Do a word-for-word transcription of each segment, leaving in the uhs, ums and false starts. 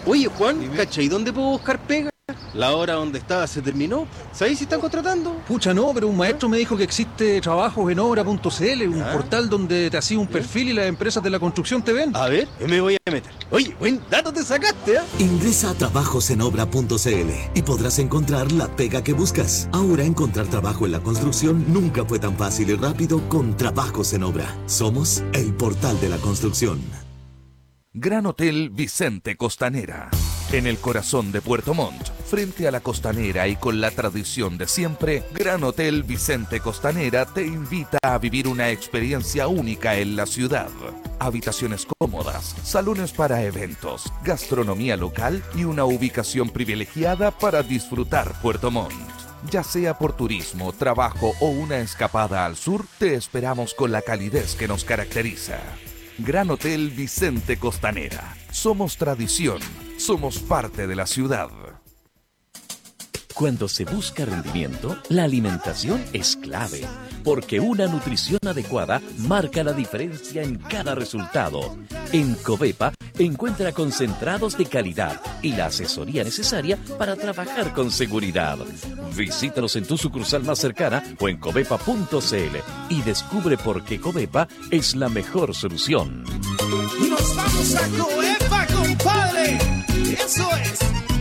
Oye, Juan, ¿cachai dónde puedo buscar pega? La hora donde estaba se terminó. ¿Sabéis si están contratando? Pucha, no, pero un maestro me dijo que existe trabajos en obra punto c l, un ¿Ah? portal donde te hacía un perfil y las empresas de la construcción te ven. A ver, me voy a meter. Oye, buen dato te sacaste, ¿eh? Ingresa a trabajos en obra punto c l y podrás encontrar la pega que buscas. Ahora encontrar trabajo en la construcción nunca fue tan fácil y rápido con Trabajos en Obra. Somos el portal de la construcción. Gran Hotel Vicente Costanera. En el corazón de Puerto Montt, frente a la costanera y con la tradición de siempre, Gran Hotel Vicente Costanera te invita a vivir una experiencia única en la ciudad. Habitaciones cómodas, salones para eventos, gastronomía local y una ubicación privilegiada para disfrutar Puerto Montt. Ya sea por turismo, trabajo o una escapada al sur, te esperamos con la calidez que nos caracteriza. Gran Hotel Vicente Costanera. Somos tradición, somos parte de la ciudad. Cuando se busca rendimiento, la alimentación es clave, porque una nutrición adecuada marca la diferencia en cada resultado. En Covepa encuentra concentrados de calidad y la asesoría necesaria para trabajar con seguridad. Visítalos en tu sucursal más cercana o en covepa punto c l y descubre por qué Covepa es la mejor solución. ¡Nos vamos a Covepa, compadre! ¡Eso es!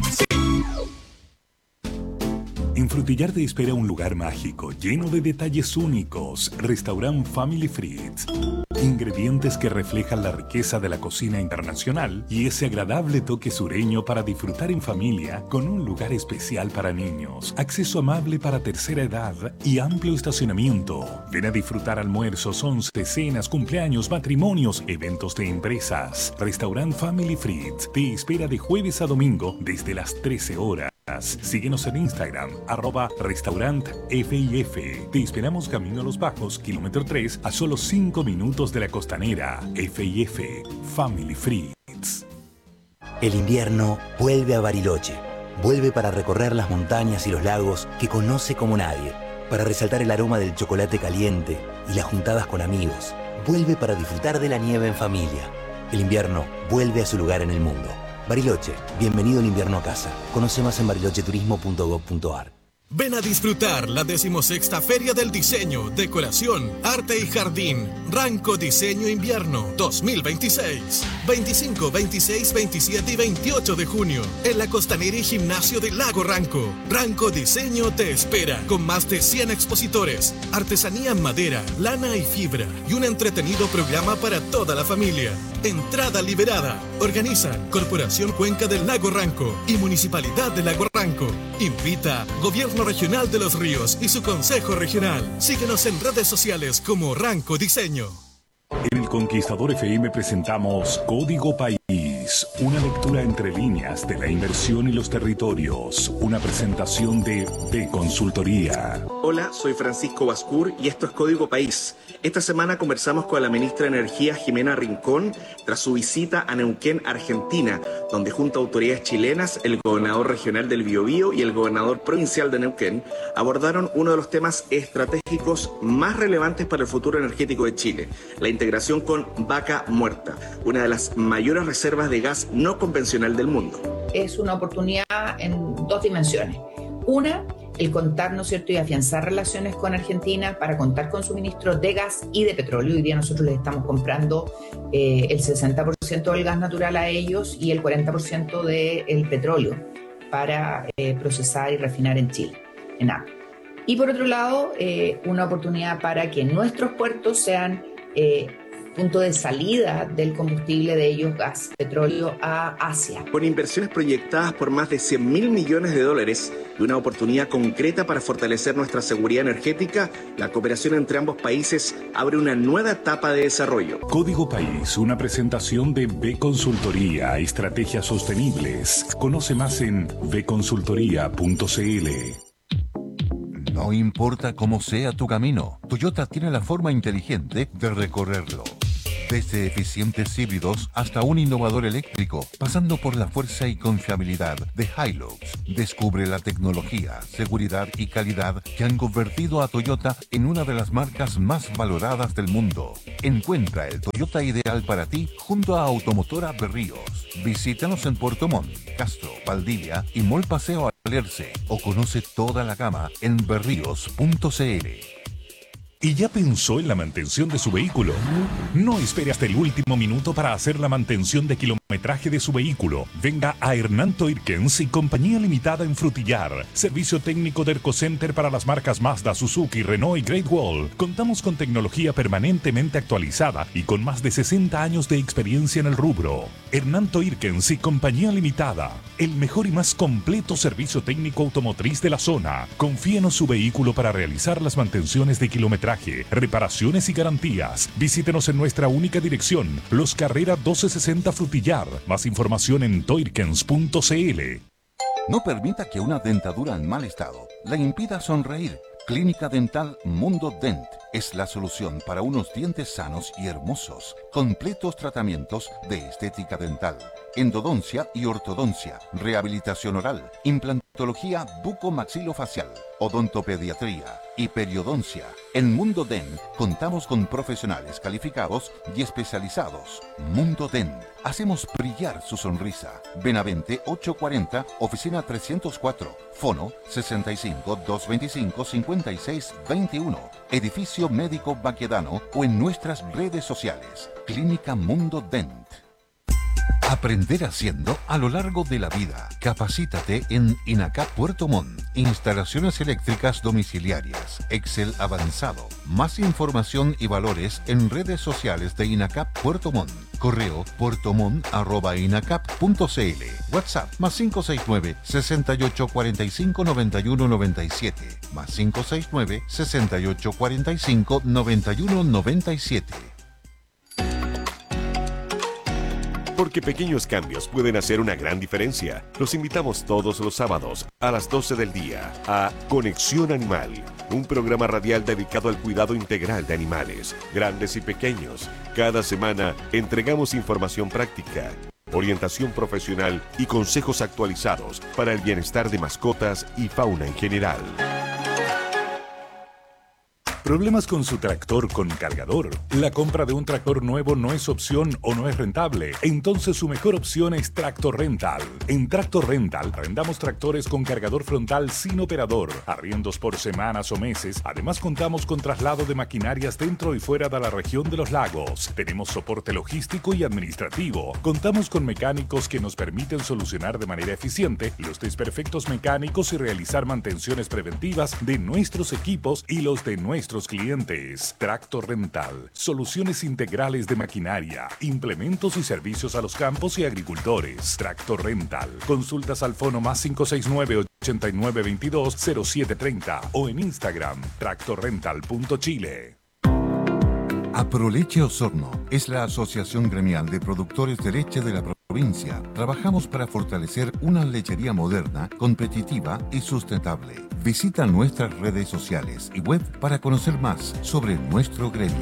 En Frutillar te espera un lugar mágico, lleno de detalles únicos. Restaurant Family Fritz. Ingredientes que reflejan la riqueza de la cocina internacional y ese agradable toque sureño para disfrutar en familia con un lugar especial para niños, acceso amable para tercera edad y amplio estacionamiento. Ven a disfrutar almuerzos, once, cenas, cumpleaños, matrimonios, eventos de empresas. Restaurant Family Fritz te espera de jueves a domingo desde las trece horas. Síguenos en Instagram, arroba restaurant F I F. Te esperamos camino a Los Bajos, kilómetro tres, a solo cinco minutos de la costanera. F I F, Family Fritz. El invierno vuelve a Bariloche. Vuelve para recorrer las montañas y los lagos que conoce como nadie. Para resaltar el aroma del chocolate caliente y las juntadas con amigos. Vuelve para disfrutar de la nieve en familia. El invierno vuelve a su lugar en el mundo. Bariloche, bienvenido el invierno a casa. Conoce más en bariloche turismo punto gob punto a r. Ven a disfrutar la decimosexta Feria del Diseño, Decoración, Arte y Jardín, Ranco Diseño Invierno dos mil veintiséis. veinticinco, veintiséis, veintisiete y veintiocho de junio, en la Costanera y Gimnasio del Lago Ranco. Ranco Diseño te espera, con más de cien expositores, artesanía en madera, lana y fibra, y un entretenido programa para toda la familia. Entrada liberada. Organizan Corporación Cuenca del Lago Ranco y Municipalidad del Lago Ranco. Invita Gobierno Regional de los Ríos y su Consejo Regional. Síguenos en redes sociales como Ranco Diseño. En El Conquistador F M presentamos Código País, una lectura entre líneas de la inversión y los territorios, una presentación de B Consultoría. Hola, soy Francisco Bascur y esto es Código País. Esta semana conversamos con la ministra de Energía, Jimena Rincón, tras su visita a Neuquén, Argentina, donde junto a autoridades chilenas, el gobernador regional del Biobío y el gobernador provincial de Neuquén abordaron uno de los temas estratégicos más relevantes para el futuro energético de Chile, la integración con Vaca Muerta, una de las mayores reservas de gas no convencional del mundo. Es una oportunidad en dos dimensiones. Una, el contar, ¿no es cierto?, y afianzar relaciones con Argentina para contar con suministros de gas y de petróleo. Hoy día nosotros les estamos comprando eh, el sesenta por ciento del gas natural a ellos y el cuarenta por ciento del petróleo para eh, procesar y refinar en Chile, en A P A. Y por otro lado, eh, una oportunidad para que nuestros puertos sean eh, punto de salida del combustible de ellos, gas, petróleo, a Asia. Con inversiones proyectadas por más de cien mil millones de dólares y una oportunidad concreta para fortalecer nuestra seguridad energética, la cooperación entre ambos países abre una nueva etapa de desarrollo. Código País, una presentación de B Consultoría, Estrategias Sostenibles. Conoce más en b consultoría punto c l. No importa cómo sea tu camino, Toyota tiene la forma inteligente de recorrerlo. Desde eficientes híbridos hasta un innovador eléctrico, pasando por la fuerza y confiabilidad de Hilux. Descubre la tecnología, seguridad y calidad que han convertido a Toyota en una de las marcas más valoradas del mundo. Encuentra el Toyota ideal para ti junto a Automotora Berríos. Visítanos en Puerto Montt, Castro, Valdivia y Mall Paseo Alerce o conoce toda la gama en berríos punto c l. ¿Y ya pensó en la mantención de su vehículo? No espere hasta el último minuto para hacer la mantención de kilometraje de su vehículo. Venga a Hernán Toirkens y Compañía Limitada en Frutillar. Servicio técnico de ErcoCenter para las marcas Mazda, Suzuki, Renault y Great Wall. Contamos con tecnología permanentemente actualizada y con más de sesenta años de experiencia en el rubro. Hernán Toirkens y Compañía Limitada. El mejor y más completo servicio técnico automotriz de la zona. Confíenos su vehículo para realizar las mantenciones de kilometraje, reparaciones y garantías. Visítenos en nuestra única dirección, Los Carrera doce sesenta Frutillar. Más información en toirkens punto c l. No permita que una dentadura en mal estado le impida sonreír. Clínica Dental Mundo Dent es la solución para unos dientes sanos y hermosos. Completos tratamientos de estética dental, endodoncia y ortodoncia, rehabilitación oral, implantología bucomaxilofacial, odontopediatría y periodoncia. En Mundo Dent contamos con profesionales calificados y especializados. Mundo Dent. Hacemos brillar su sonrisa. Benavente ochocientos cuarenta, oficina trescientos cuatro. Fono sesenta y cinco, doscientos veinticinco, cincuenta y seis veintiuno. Edificio Médico Baquedano o en nuestras redes sociales. Clínica Mundo Dent. Aprender haciendo a lo largo de la vida. Capacítate en INACAP Puerto Montt. Instalaciones eléctricas domiciliarias. Excel avanzado. Más información y valores en redes sociales de INACAP Puerto Montt. Correo puertomont arroba inacap punto c l. WhatsApp más cinco seis nueve, sesenta y ocho cuarenta y cinco, noventa y uno noventa y siete. Más cinco seis nueve, sesenta y ocho cuarenta y cinco, noventa y uno noventa y siete. Porque pequeños cambios pueden hacer una gran diferencia. Los invitamos todos los sábados a las doce del día a Conexión Animal, un programa radial dedicado al cuidado integral de animales, grandes y pequeños. Cada semana entregamos información práctica, orientación profesional y consejos actualizados para el bienestar de mascotas y fauna en general. ¿Problemas con su tractor con cargador? ¿La compra de un tractor nuevo no es opción o no es rentable? Entonces su mejor opción es Tractor Rental. En Tractor Rental arrendamos tractores con cargador frontal sin operador, arriendos por semanas o meses. Además contamos con traslado de maquinarias dentro y fuera de la región de los lagos. Tenemos soporte logístico y administrativo. Contamos con mecánicos que nos permiten solucionar de manera eficiente los desperfectos mecánicos y realizar mantenciones preventivas de nuestros equipos y los de nuestros clientes. Tractor Rental, soluciones integrales de maquinaria, implementos y servicios a los campos y agricultores. Tractor Rental, consultas al fono más cinco seis nueve, ochenta y nueve veintidós, cero siete treinta o en Instagram, tractor rental punto chile. Aproleche Osorno es la asociación gremial de productores de leche de la provincia. Trabajamos para fortalecer una lechería moderna, competitiva y sustentable. Visita nuestras redes sociales y web para conocer más sobre nuestro gremio.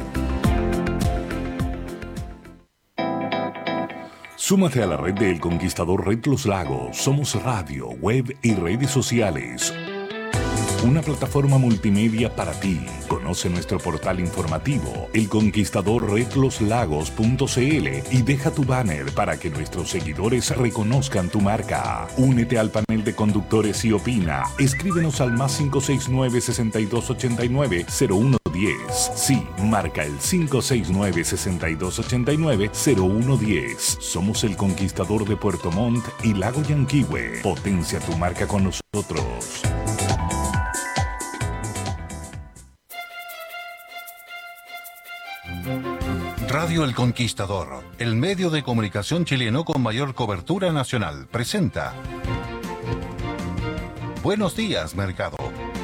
Súmate a la red de El Conquistador Red Los Lagos. Somos radio, web y redes sociales. Una plataforma multimedia para ti. Conoce nuestro portal informativo, el conquistador red los lagos punto c l y deja tu banner para que nuestros seguidores reconozcan tu marca. Únete al panel de conductores y opina. Escríbenos al más cinco seis nueve, sesenta y dos ochenta y nueve, cero uno diez. Sí, marca el cinco seis nueve, sesenta y dos ochenta y nueve, cero uno diez. Somos el Conquistador de Puerto Montt y Lago Yanquihue. Potencia tu marca con nosotros. Radio El Conquistador, el medio de comunicación chileno con mayor cobertura nacional, presenta Buenos días, mercado.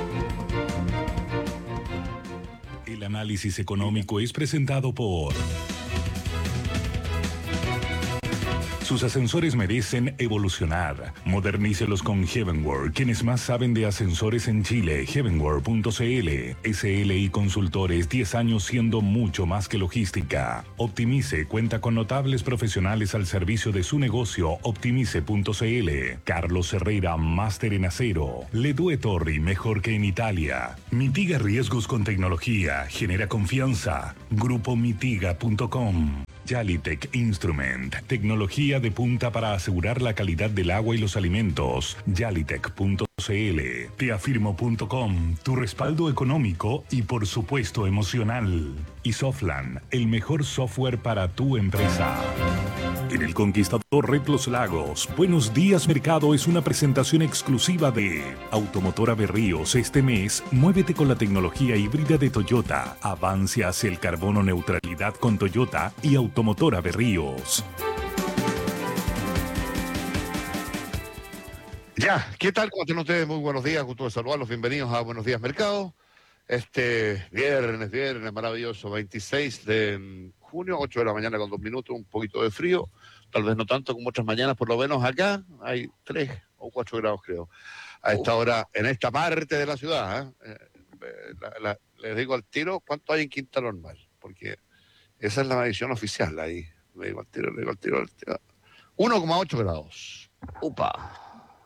El análisis económico es presentado por Sus ascensores merecen evolucionar. Modernícelos con Heavenworld, quienes más saben de ascensores en Chile. heavenworld punto c l. S L I Consultores, diez años siendo mucho más que logística. Optimice cuenta con notables profesionales al servicio de su negocio. optimice punto c l. Carlos Herrera, máster en acero. Le Due Torri, mejor que en Italia. Mitiga riesgos con tecnología. Genera confianza. grupo mitiga punto com. Yalitech Instrument, tecnología de punta para asegurar la calidad del agua y los alimentos. Yalitech punto c l. Teafirmo punto com, tu respaldo económico y por supuesto emocional. Y Softland, el mejor software para tu empresa. En el Conquistador Red Los Lagos, Buenos Días Mercado es una presentación exclusiva de Automotora Berríos. Este mes, muévete con la tecnología híbrida de Toyota. Avance hacia el carbono neutralidad con Toyota y Automotora Berríos. Ya, ¿qué tal? ¿Cómo están ustedes? Muy buenos días, gusto de saludarlos, bienvenidos a Buenos Días Mercado. Este viernes, viernes maravilloso, veintiséis de junio, ocho de la mañana con dos minutos, un poquito de frío, tal vez no tanto como otras mañanas, por lo menos acá hay tres o cuatro grados creo, a esta hora, en esta parte de la ciudad. ¿eh? Eh, la, la, les digo al tiro cuánto hay en Quinta Normal, porque esa es la medición oficial ahí, le digo al tiro, le digo al tiro, al tiro. uno coma ocho grados. Upa.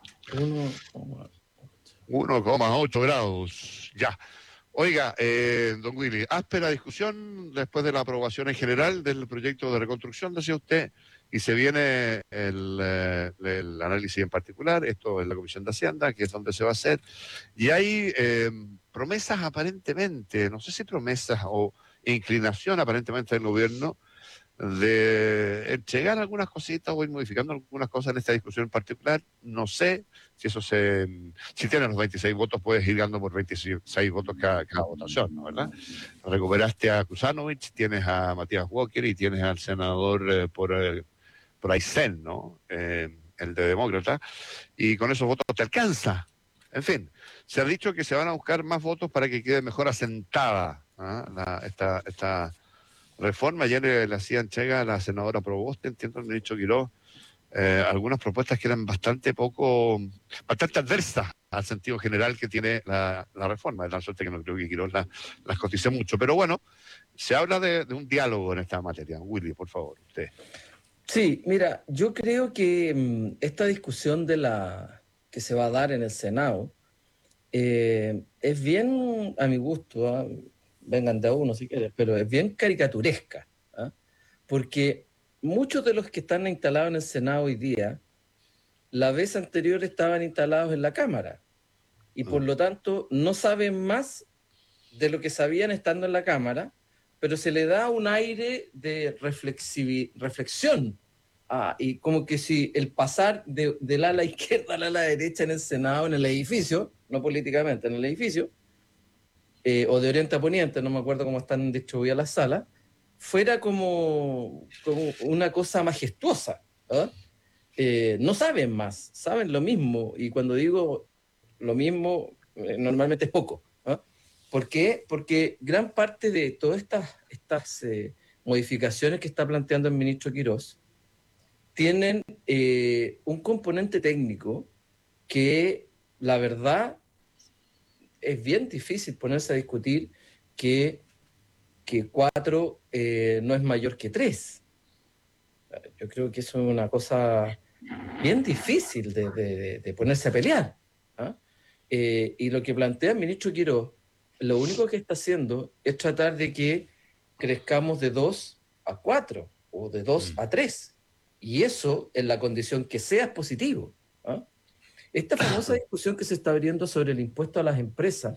uno coma ocho grados, ya. Oiga, eh, don Willy, áspera discusión después de la aprobación en general del proyecto de reconstrucción, decía usted, y se viene el, eh, el análisis en particular, esto es la Comisión de Hacienda, que es donde se va a hacer, y hay eh, promesas aparentemente, no sé si promesas o inclinación aparentemente del gobierno, de entregar algunas cositas o ir modificando algunas cosas en esta discusión en particular. No sé si eso se... Si tienes los veintiséis votos, puedes ir ganando por veintiséis votos cada, cada votación, ¿no? ¿Verdad? Recuperaste a Kuzanovich, tienes a Matías Walker y tienes al senador eh, por, eh, por Aysén, ¿no? Eh, el de Demócrata, y con esos votos te alcanza. En fin, se ha dicho que se van a buscar más votos para que quede mejor asentada, ¿eh? la, esta... esta reforma. Ayer le, le hacían entrega a la senadora Proboste, entiendo, el ministro Quirós, eh, algunas propuestas que eran bastante poco, bastante adversas al sentido general que tiene la, la reforma, de tal suerte que no creo que Quirós la, las cotice mucho. Pero bueno, se habla de, de un diálogo en esta materia. Willy, por favor, usted. Sí, mira, yo creo que mmm, esta discusión de la que se va a dar en el Senado eh, es bien, a mi gusto, ¿eh? Vengan de a uno si quieres, pero es bien caricaturesca, ¿eh? Porque muchos de los que están instalados en el Senado hoy día, la vez anterior estaban instalados en la Cámara, y por lo tanto no saben más de lo que sabían estando en la Cámara, pero se le da un aire de reflexión, ah, y como que si el pasar de, del ala izquierda al ala derecha en el Senado, en el edificio, no políticamente, en el edificio, Eh, o de oriente a poniente, no me acuerdo cómo están distribuidas las salas, fuera como, como una cosa majestuosa. ¿eh? Eh, no saben más, saben lo mismo, y cuando digo lo mismo, eh, normalmente es poco. ¿eh? ¿Por qué? Porque gran parte de todas estas, estas eh, modificaciones que está planteando el ministro Quirós tienen eh, un componente técnico que, la verdad, es bien difícil ponerse a discutir que, que cuatro eh, no es mayor que tres. Yo creo que eso es una cosa bien difícil de, de, de ponerse a pelear. ¿eh? Eh, y lo que plantea el ministro Quirós, lo único que está haciendo es tratar de que crezcamos de dos a cuatro o de dos mm. a tres. Y eso, en la condición que sea positivo. ¿eh? Esta famosa discusión que se está abriendo sobre el impuesto a las empresas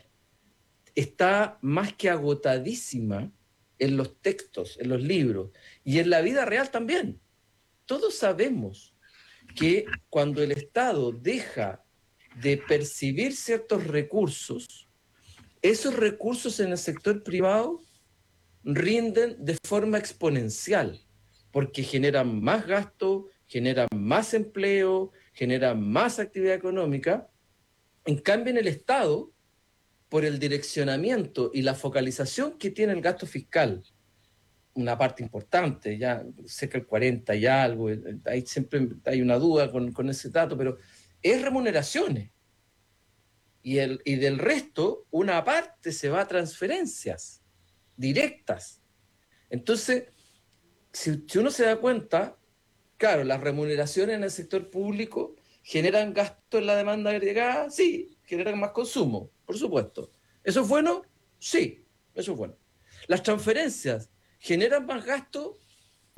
está más que agotadísima en los textos, en los libros y en la vida real también. Todos sabemos que cuando el Estado deja de percibir ciertos recursos, esos recursos en el sector privado rinden de forma exponencial, porque generan más gasto, generan más empleo, generan más actividad económica. En cambio, en el Estado, por el direccionamiento y la focalización que tiene el gasto fiscal una parte importante, ya cerca del cuarenta y algo, hay siempre hay una duda con, con ese dato, pero es remuneraciones. Y, el, y del resto, una parte se va a transferencias directas. Entonces, si, si uno se da cuenta, claro, las remuneraciones en el sector público generan gasto en la demanda agregada, sí, generan más consumo, por supuesto. ¿Eso es bueno? Sí, eso es bueno. Las transferencias generan más gasto,